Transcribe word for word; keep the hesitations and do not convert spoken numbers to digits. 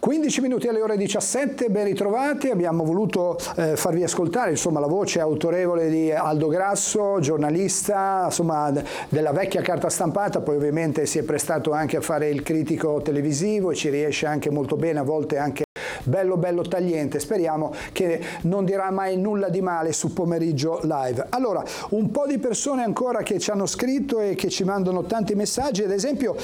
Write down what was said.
quindici minuti alle ore diciassette, ben ritrovati. Abbiamo voluto eh, farvi ascoltare insomma la voce autorevole di Aldo Grasso, giornalista insomma della vecchia carta stampata, poi ovviamente si è prestato anche a fare il critico televisivo e ci riesce anche molto bene, a volte anche bello bello tagliente. Speriamo che non dirà mai nulla di male su Pomeriggio Live. Allora, un po' di persone ancora che ci hanno scritto e che ci mandano tanti messaggi, ad esempio